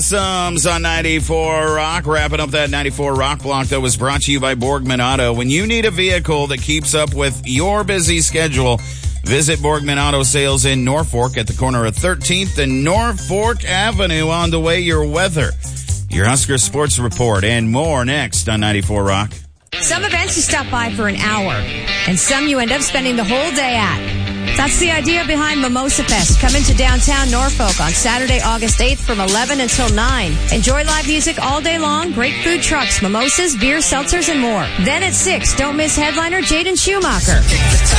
Sums on 94 Rock. Wrapping up that 94 Rock block that was brought to you by Borgman Auto. When you need a vehicle that keeps up with your busy schedule, visit Borgman Auto Sales in Norfolk at the corner of 13th and Norfolk Avenue. On the way, your weather, your Husker Sports Report, and more next on 94 Rock. Some events you stop by for an hour, and some you end up spending the whole day at. That's the idea behind Mimosa Fest. Come into downtown Norfolk on Saturday, August 8th from 11 until 9. Enjoy live music all day long, great food trucks, mimosas, beer, seltzers, and more. Then at 6, don't miss headliner Jaden Schumacher.